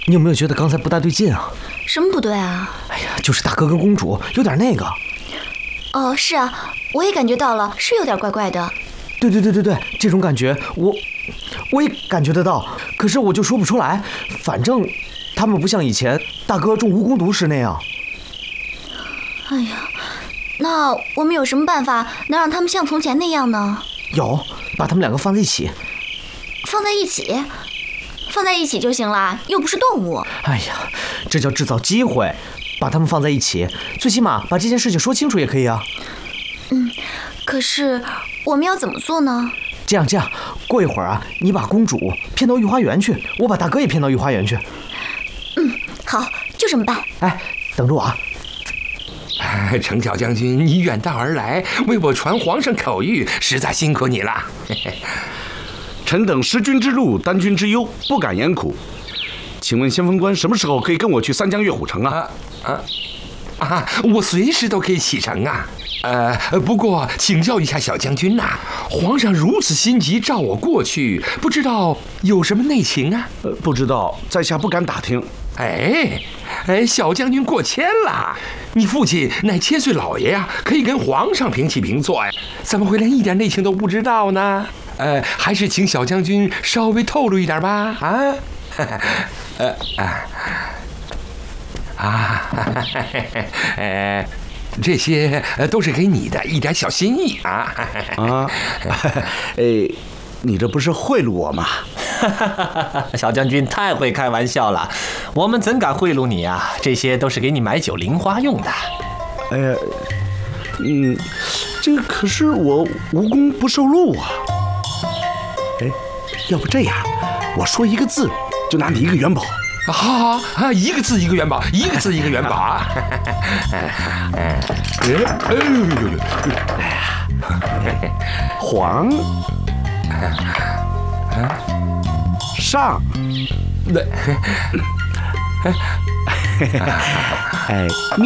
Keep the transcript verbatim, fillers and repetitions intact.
你有没有觉得刚才不大对劲啊？ 什么不对啊？ 哎呀，就是大哥跟公主有点那个。 哦，是啊，我也感觉到了，是有点怪怪的。 对对对对对，这种感觉我我也感觉得到，可是我就说不出来。反正他们不像以前大哥中蜈蚣毒时那样。 哎呀，那我们有什么办法能让他们像从前那样呢？ 有，把他们两个放在一起。 放在一起？放在一起就行了，又不是动物。 哎呀，这叫制造机会，把他们放在一起，最起码把这件事情说清楚也可以啊。 嗯，可是我们要怎么做呢？ 这样这样，过一会儿啊，你把公主骗到御花园去，我把大哥也骗到御花园去。 嗯，好，就这么办。 哎，等着我啊。 程小将军，你远道而来，为我传皇上口谕，实在辛苦你了。 臣等识君之路，担君之忧，不敢言苦。请问先锋官什么时候可以跟我去三江乐虎城啊？ 啊啊啊！我随时都可以启程啊。呃，不过请教一下小将军呐、啊，皇上如此心急召我过去，不知道有什么内情啊？ 呃，不知道，在下不敢打听。 哎，哎，小将军过谦了。你父亲乃千岁老爷呀、啊，可以跟皇上平起平坐呀，怎么会连一点内情都不知道呢？呃，还是请小将军稍微透露一点吧。啊，呃啊啊，呃。这些都是给你的一点小心意啊！ 啊，哎，你这不是贿赂我吗？ 小将军太会开玩笑了，我们怎敢贿赂你啊？这些都是给你买酒零花用的。 哎呀，嗯，这个可是我无功不受禄啊！哎，要不这样，我说一个字，就拿你一个元宝。 好好好，一个字一个元宝，一个字一个元宝啊！ 哎呦呦呦！哎呀，皇上， 对， 哎。